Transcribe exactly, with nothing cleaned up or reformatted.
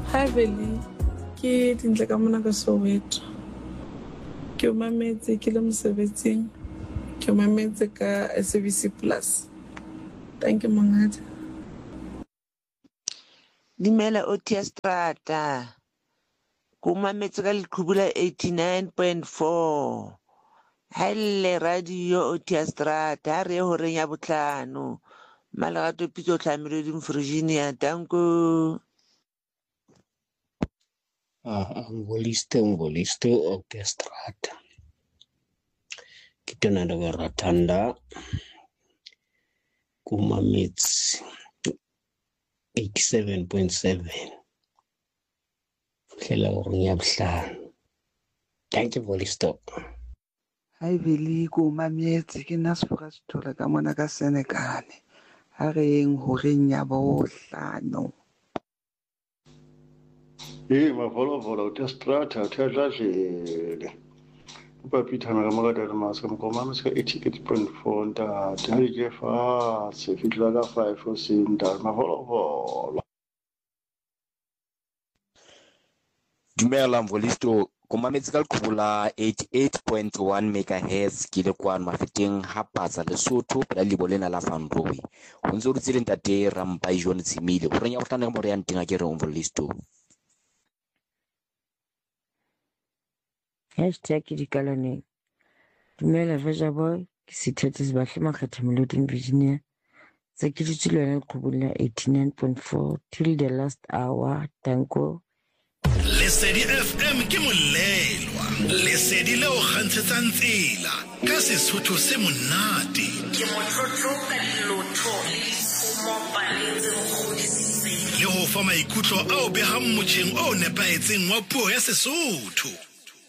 Hi Veli, ke dintle ka mona ka Soweto. Ke o mametse ke le mosebetsing. Ke o mametse ka S A B C Plus. Thank you mongadi. Dimela Otia Strata. Ke o mametse ka Leqhubula eighty-nine point four. Haele radio Otia Strata, ha re ho reng ya botlhano. Malerato pitso tlamelo di Virginia, danko. Ah, ngoliste ngoliste Otia Strata. Kitona daga Ratanda. Kumamits eighty-seven point seven. Hlela ho reng ya botlhano. Thank you ngoliste. Hi Veli, ko mametse ke Nasfora Sithola ka mona ka Senegal. Ha re eng ho reng ya bohlano. Eh, mavolo-volo Otia Strata uthadladlele. Upapithana ka makadala maska mkomama ska eighty-eight point four ntate. Ha ke fa se fitla ka five o sinta mavolo-volo. Dumela Mvolisto, ko mametse ka Leqhubula eighty-eight point one megahertz ke le kwano mafeteng ha patsa Lesotho pela lebo lena la Fanroe. Ho ntse o dutse le ntate Rampa John Tsimile. O reng ya go tlana ka more ya nteng a ke re Mvolisto. Hashtag dikalane. Dumela Veja Boy, ke Sithetsi Sebahle Makgetha Meloding Virginia. Tse ke dutse le yona Leqhubula eighty-nine point four till the last hour. Danko. Lesedi F M ke molelwa. Lesedi leo kgantshetsang tsela. Ka Sesotho se monate. Ke motlotlo ka dilotho le ditshumo paletse ho kgodisitseng. Le ho fa maikutlo ao behang motjheng o nepahetseng wa puo ya Sesotho.